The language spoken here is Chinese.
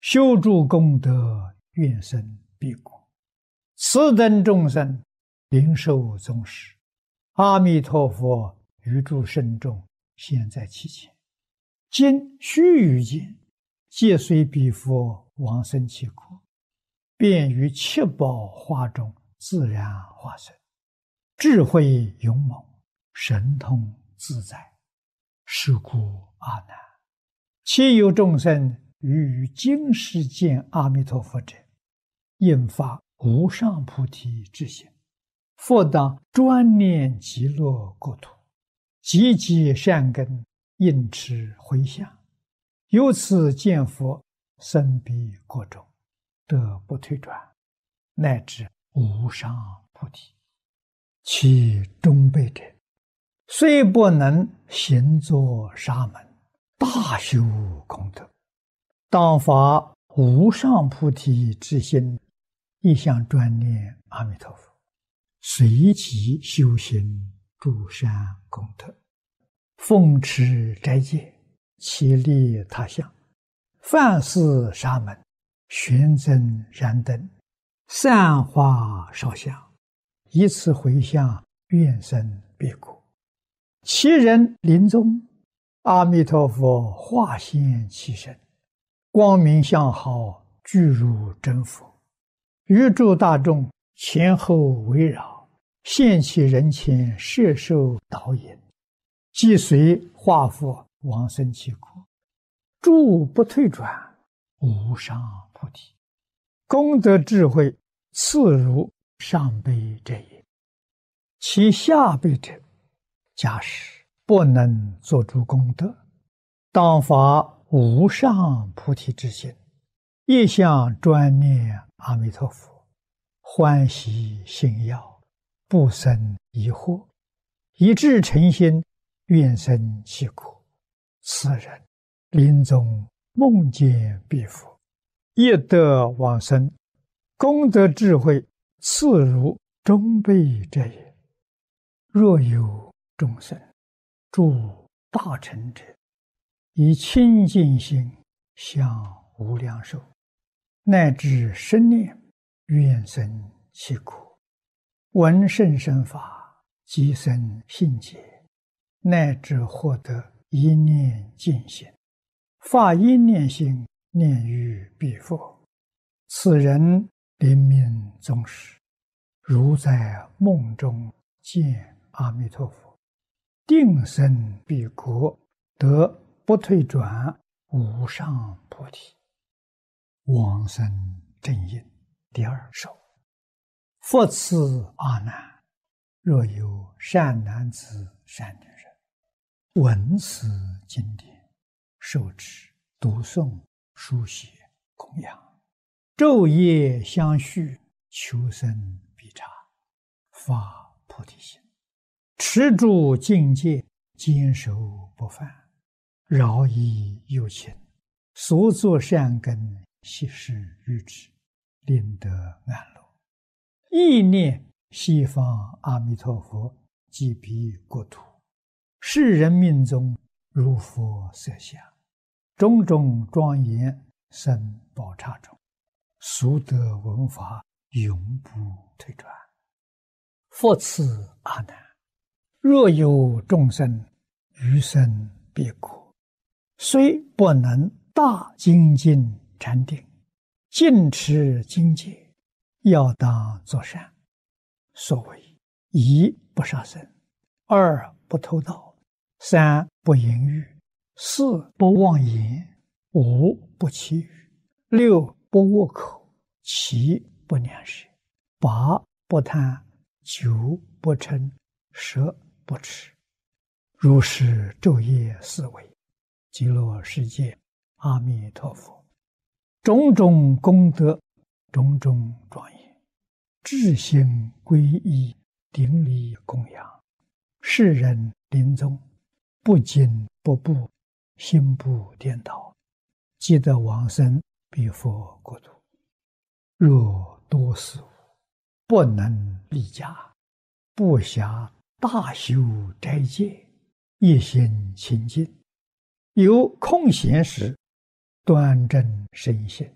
修诸功德，愿生彼国。此等众生，灵受宗师。阿弥陀佛于诸圣众现在其前，今须臾间，皆随彼佛往生其国，便于七宝花中自然化身，智慧勇猛，神通自在。是故阿难，其有众生于今世见阿弥陀佛者，应发无上菩提之心，复当专念极乐国土，积极善根，应持回向，由此见佛，生彼国中，得不退转，乃至无上菩提。其中辈者，虽不能行作沙门，大修功德，当发无上菩提之心，一向专念阿弥陀佛，随即修行诸善功德，奉持斋戒，其利他乡，饭施沙门，玄增燃灯，散花烧香，以此回向，愿生彼国。其人临终，阿弥陀佛化现其身，光明相好，具如真佛，于诸大众前后围绕，现其人前，摄受导引，即随化佛往生其国，诸不退转，无上菩提。功德智慧次如上辈者也。其下辈者，假使不能做诸功德，当发无上菩提之心，一向专念阿弥陀佛，欢喜信要，不生疑惑，以至诚心，愿生其国。此人临终梦见彼佛，亦得往生，功德智慧次如中辈者也。若有众生诸大乘者，以清净心向无量寿，乃至生念，愿生其国，闻甚深法，即生信解，乃至获得一念净心，发一念心，念于彼佛。此人临命终时，如在梦中见阿弥陀佛，定生彼国，得不退转，无上菩提。往生正因第二首。复次阿难，若有善男子善女人，闻此经典，受持读诵书写供养，昼夜相续，求生必察，发菩提心，持住境界，坚守不犯，饶益有情，所作善根，悉施于之，令得安乐。意念西方阿弥陀佛即彼国土，世人命中如佛色相，种种庄严生宝刹中，俗得闻法，永不退转。复次阿难，若有众生于生彼国，虽不能大精进禅定，尽持经戒，要当作善。所谓一不杀生，二不偷盗，三不淫欲，四不妄言，五不绮语，六不恶口，七不两舌，八不贪，九不嗔，十不痴。如是昼夜思维，极乐世界阿弥陀佛，种种功德，种种庄严，至心皈依，顶礼供养，世人临终不惊不怖，心不颠倒，即得往生彼佛国土。若多死无，不能立家，不暇大修斋戒，一心清净，有空闲时，端正身心，